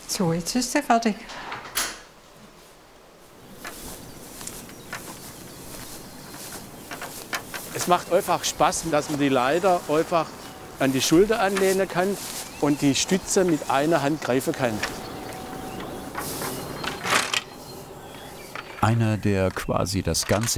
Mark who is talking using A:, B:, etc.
A: So, jetzt ist sie fertig.
B: Es macht einfach Spaß, dass man die Leiter einfach an die Schulter anlehnen kann und die Stütze mit einer Hand greifen kann.
C: Einer, der quasi das ganze